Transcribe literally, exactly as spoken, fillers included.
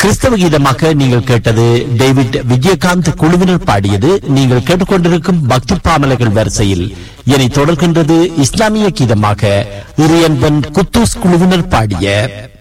கிறிஸ்தவ கீதமாக நீங்கள் கேட்டது டேவிட் விஜயகாந்த் குழுவினர் பாடியது. நீங்கள் கேட்டுக்கொண்டிருக்கும் பக்தி பாமலர்கள் வரிசையில் இனி தொடர்கின்றது இஸ்லாமிய கீதமாக இறையன்பன் குத்தூஸ் குழுவினர் பாடிய